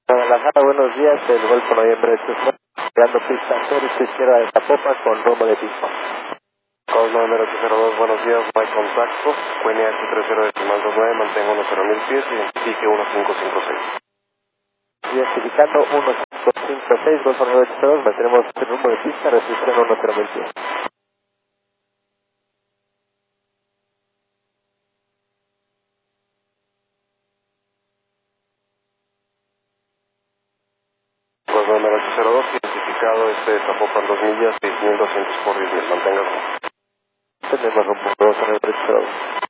Guadalajara, buenos días. El Golfo Noviembre de Chusma, llegando pista 0, izquierda de Zapopan con rumbo de pista. Cosmo número 802, buenos días, Mike Contacto, QNH 30 mantengo 10.000 pies, identifique 1556. Identificando 1556, Golfo Noviembre 802, mantenemos el rumbo de pista, restricción 10.000 pies. Cosmo número 802, identificado Zapopan 2 millas, 6.200 por 10.000, mantenga. Tenemos rumbo 2 802.